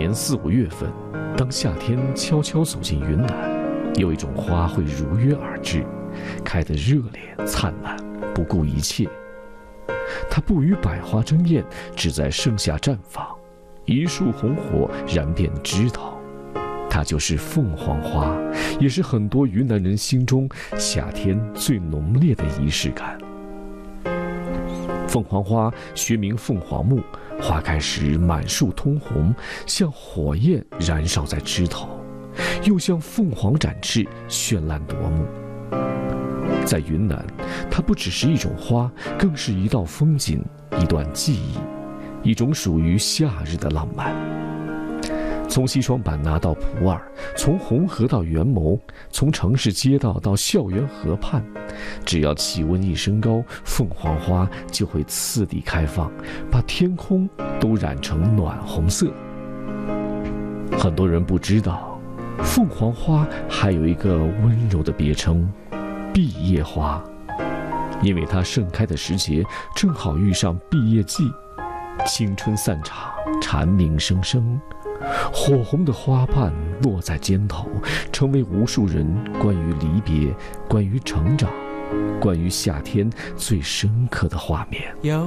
年4、5月份，当夏天悄悄走进云南，有一种花会如约而至，开得热烈灿烂，不顾一切。它不与百花争艳，只在盛夏绽放，一束红火燃遍枝头。它就是凤凰花，也是很多云南人心中夏天最浓烈的仪式感。凤凰花学名凤凰木，花开时满树通红，像火焰燃烧在枝头，又像凤凰展翅，绚烂夺目。在云南，它不只是一种花，更是一道风景，一段记忆，一种属于夏日的浪漫。从西双版纳到普洱，从红河到元谋，从城市街道到校园河畔，只要气温一升高，凤凰花就会次第开放，把天空都染成暖红色。很多人不知道，凤凰花还有一个温柔的别称——毕业花，因为它盛开的时节正好遇上毕业季，青春散场，蝉鸣声声。火红的花瓣落在肩头，成为无数人关于离别、关于成长、关于夏天最深刻的画面。 有